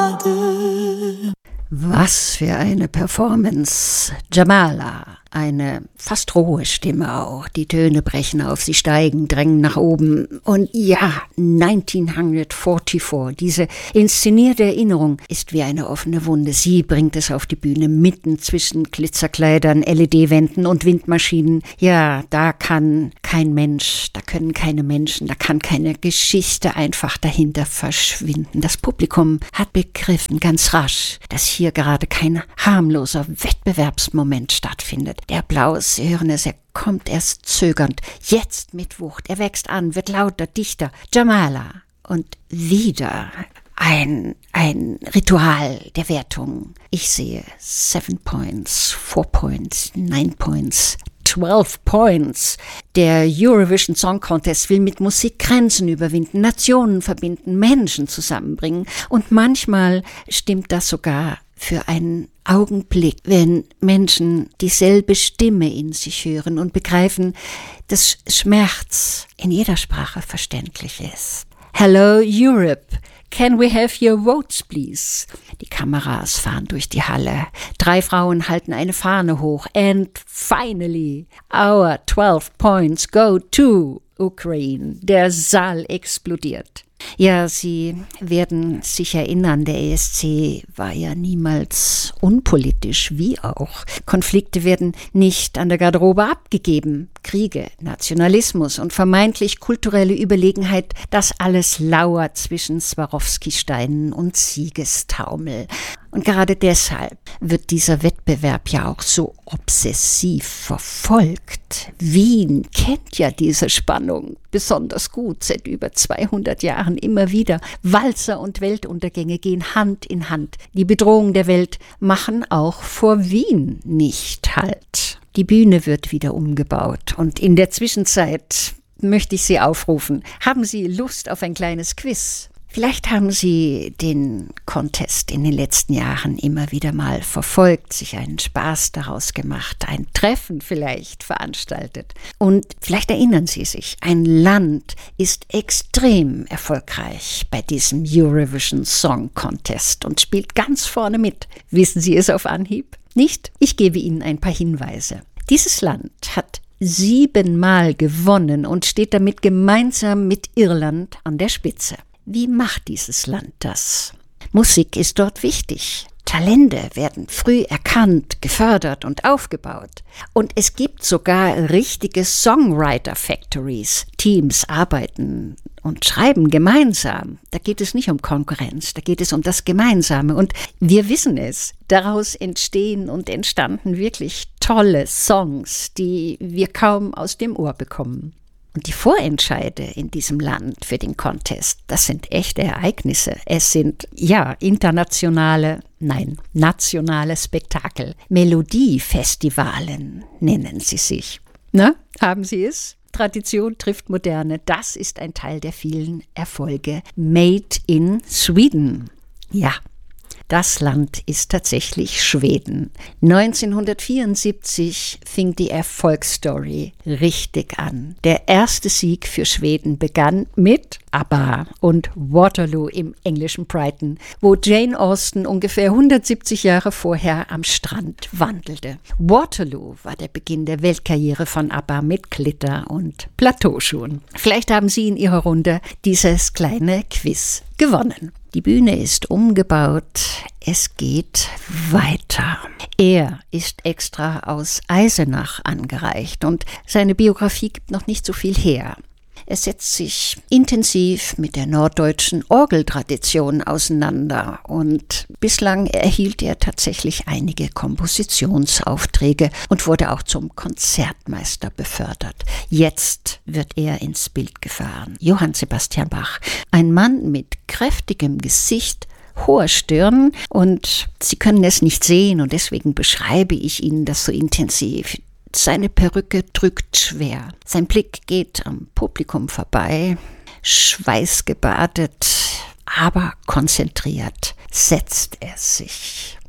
Was für eine Performance. Jamala, eine fast rohe Stimme auch. Die Töne brechen auf, sie steigen, drängen nach oben. Und ja, 1944, diese inszenierte Erinnerung ist wie eine offene Wunde. Sie bringt es auf die Bühne, mitten zwischen Glitzerkleidern, LED-Wänden und Windmaschinen. Ja, da kann kein Mensch, da können keine Menschen, da kann keine Geschichte einfach dahinter verschwinden. Das Publikum hat begriffen, ganz rasch, dass hier gerade kein harmloser Wettbewerbsmoment stattfindet. Der Applaus, Sie hören es, er kommt erst zögernd, jetzt mit Wucht. Er wächst an, wird lauter, dichter. Jamala. Und wieder ein Ritual der Wertung. Ich sehe 7 Points, 4 Points, 9 Points, 12 Points. Der Eurovision Song Contest will mit Musik Grenzen überwinden, Nationen verbinden, Menschen zusammenbringen. Und manchmal stimmt das sogar für einen Augenblick, wenn Menschen dieselbe Stimme in sich hören und begreifen, dass Schmerz in jeder Sprache verständlich ist. Hello Europe, can we have your votes please? Die Kameras fahren durch die Halle. 3 Frauen halten eine Fahne hoch. And finally, our 12 points go to Ukraine. Der Saal explodiert. Ja, Sie werden sich erinnern, der ESC war ja niemals unpolitisch, wie auch. Konflikte werden nicht an der Garderobe abgegeben. Kriege, Nationalismus und vermeintlich kulturelle Überlegenheit, das alles lauert zwischen Swarovski-Steinen und Siegestaumel. Und gerade deshalb wird dieser Wettbewerb ja auch so obsessiv verfolgt. Wien kennt ja diese Spannung besonders gut, seit über 200 Jahren immer wieder. Walzer und Weltuntergänge gehen Hand in Hand. Die Bedrohungen der Welt machen auch vor Wien nicht Halt. Die Bühne wird wieder umgebaut und in der Zwischenzeit möchte ich Sie aufrufen, haben Sie Lust auf ein kleines Quiz? Vielleicht haben Sie den Contest in den letzten Jahren immer wieder mal verfolgt, sich einen Spaß daraus gemacht, ein Treffen vielleicht veranstaltet. Und vielleicht erinnern Sie sich, ein Land ist extrem erfolgreich bei diesem Eurovision Song Contest und spielt ganz vorne mit. Wissen Sie es auf Anhieb? Nicht? Ich gebe Ihnen ein paar Hinweise. Dieses Land hat 7-mal gewonnen und steht damit gemeinsam mit Irland an der Spitze. Wie macht dieses Land das? Musik ist dort wichtig. Talente werden früh erkannt, gefördert und aufgebaut. Und es gibt sogar richtige Songwriter-Factories. Teams arbeiten und schreiben gemeinsam. Da geht es nicht um Konkurrenz, da geht es um das Gemeinsame. Und wir wissen es, daraus entstehen und entstanden wirklich tolle Songs, die wir kaum aus dem Ohr bekommen. Und die Vorentscheide in diesem Land für den Contest, das sind echte Ereignisse. Es sind, nationale Spektakel. Melodiefestivalen nennen sie sich. Na, haben Sie es? Tradition trifft Moderne. Das ist ein Teil der vielen Erfolge. Made in Sweden. Ja. Das Land ist tatsächlich Schweden. 1974 fing die Erfolgsstory richtig an. Der erste Sieg für Schweden begann mit ABBA und Waterloo im englischen Brighton, wo Jane Austen ungefähr 170 Jahre vorher am Strand wandelte. Waterloo war der Beginn der Weltkarriere von ABBA mit Glitter und Plateauschuhen. Vielleicht haben Sie in Ihrer Runde dieses kleine Quiz gewonnen. Die Bühne ist umgebaut, es geht weiter. Er ist extra aus Eisenach angereicht und seine Biografie gibt noch nicht so viel her. Er setzt sich intensiv mit der norddeutschen Orgeltradition auseinander und bislang erhielt er tatsächlich einige Kompositionsaufträge und wurde auch zum Konzertmeister befördert. Jetzt wird er ins Bild gefahren. Johann Sebastian Bach, ein Mann mit kräftigem Gesicht, hoher Stirn, und Sie können es nicht sehen und deswegen beschreibe ich Ihnen das so intensiv. Seine Perücke drückt schwer. Sein Blick geht am Publikum vorbei. Schweißgebadet, aber konzentriert setzt er sich.